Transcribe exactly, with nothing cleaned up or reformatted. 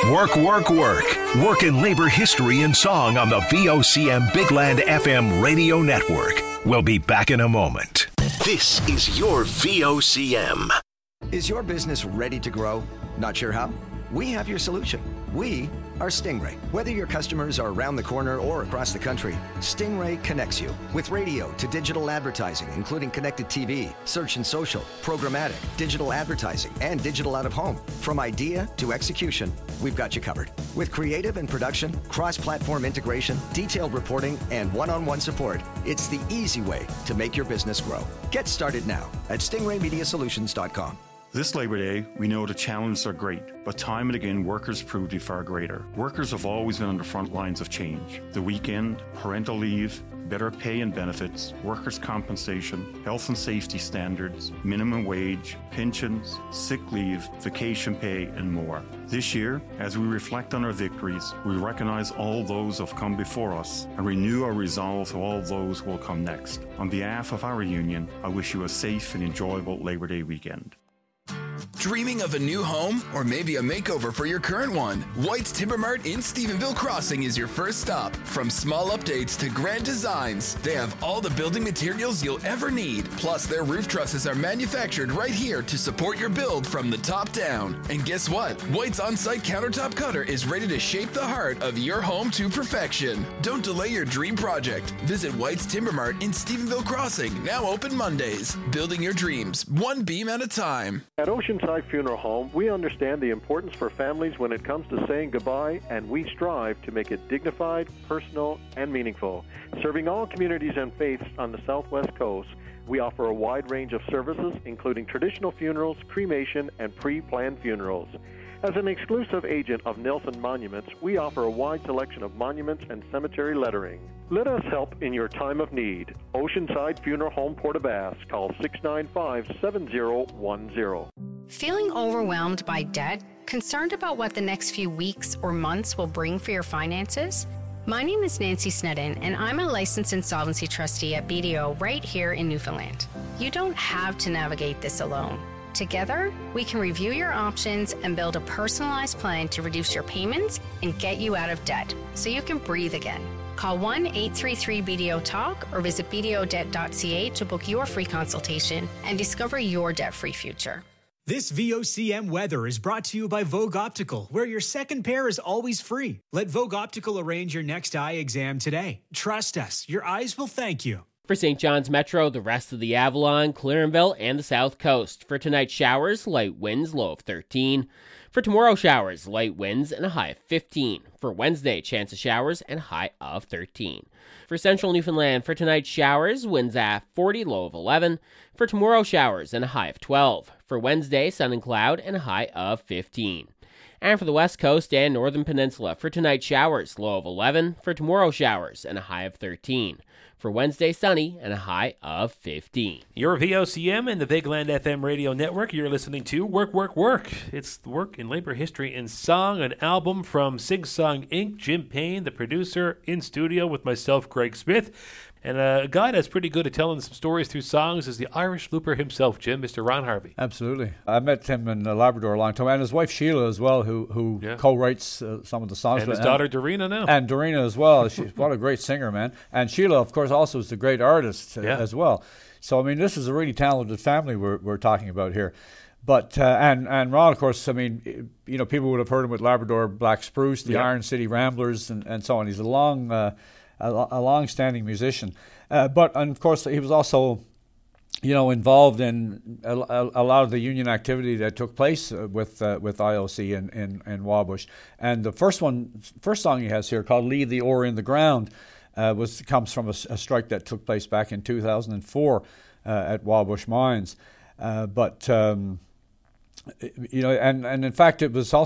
Work, work, work. Work in labor history and song on the V O C M Big Land F M radio network. We'll be back in a moment. This is your V O C M. Is your business ready to grow? Not sure how? We have your solution. We are Stingray. Whether your customers are around the corner or across the country, Stingray connects you with radio to digital advertising, including connected T V, search and social, programmatic, digital advertising, and digital out-of-home. From idea to execution, we've got you covered. With creative and production, cross-platform integration, detailed reporting, and one-on-one support, it's the easy way to make your business grow. Get started now at stingray media solutions dot com. This Labour Day, we know the challenges are great, but time and again workers prove to be far greater. Workers have always been on the front lines of change. The weekend, parental leave, better pay and benefits, workers' compensation, health and safety standards, minimum wage, pensions, sick leave, vacation pay, and more. This year, as we reflect on our victories, we recognise all those who have come before us and renew our resolve to all those who will come next. On behalf of our union, I wish you a safe and enjoyable Labour Day weekend. Dreaming of a new home or maybe a makeover for your current one? White's Timber Mart in Stephenville Crossing is your first stop. From small updates to grand designs, they have all the building materials you'll ever need. Plus, their roof trusses are manufactured right here to support your build from the top down. And guess what? White's on-site countertop cutter is ready to shape the heart of your home to perfection. Don't delay your dream project. Visit White's Timber Mart in Stephenville Crossing, now open Mondays. Building your dreams, one beam at a time. At Oceanside Funeral Home, we understand the importance for families when it comes to saying goodbye, and we strive to make it dignified, personal, and meaningful. Serving all communities and faiths on the Southwest Coast, we offer a wide range of services, including traditional funerals, cremation, and pre-planned funerals. As an exclusive agent of Nelson Monuments, we offer a wide selection of monuments and cemetery lettering. Let us help in your time of need. Oceanside Funeral Home, Port-aux-Basques. Call six nine five, seven zero one zero. Feeling overwhelmed by debt? Concerned about what the next few weeks or months will bring for your finances? My name is Nancy Snedden, and I'm a licensed insolvency trustee at B D O right here in Newfoundland. You don't have to navigate this alone. Together, we can review your options and build a personalized plan to reduce your payments and get you out of debt so you can breathe again. Call one eight three three B D O talk or visit b d o debt dot c a to book your free consultation and discover your debt-free future. This V O C M weather is brought to you by Vogue Optical, where your second pair is always free. Let Vogue Optical arrange your next eye exam today. Trust us, your eyes will thank you. For Saint John's Metro, the rest of the Avalon, Clarenville, and the South Coast. For tonight, showers, light winds, low of thirteen. For tomorrow, showers, light winds, and a high of fifteen. For Wednesday, chance of showers, and a high of thirteen. For central Newfoundland, for tonight, showers, winds at forty, low of eleven. For tomorrow, showers, and a high of twelve. For Wednesday, sun and cloud, and a high of fifteen. And for the West Coast and Northern Peninsula, for tonight, showers, low of eleven. For tomorrow, showers, and a high of thirteen. For Wednesday, sunny, and a high of fifteen. Your V O C M and the Big Land F M radio network. You're listening to Work, Work, Work. It's Work in Labor History and Song, an album from Sing Song Incorporated. Jim Payne, the producer, in studio with myself, Greg Smith. And a guy that's pretty good at telling some stories through songs is the Irish looper himself, Jim, Mister Ron Harvey. Absolutely. I met him in uh, Labrador a long time, and his wife Sheila as well, who who yeah. co-writes uh, some of the songs. And his daughter Dorina now. And Dorina as well. She, what a great singer, man. And Sheila, of course, also is a great artist uh, yeah. as well. So, I mean, this is a really talented family we're we're talking about here. But, uh, and, and Ron, of course, I mean, you know, people would have heard him with Labrador Black Spruce, the yeah. Iron City Ramblers, and, and so on. He's a long... Uh, A, a long-standing musician, uh, but and of course he was also, you know, involved in a, a, a lot of the union activity that took place uh, with uh, with I O C in, in, in Wabush. And the first one, first song he has here called "Leave the Ore in the Ground," uh, was comes from a, a strike that took place back in two thousand four uh, at Wabush Mines. Uh, but um, you know, and and in fact, it was also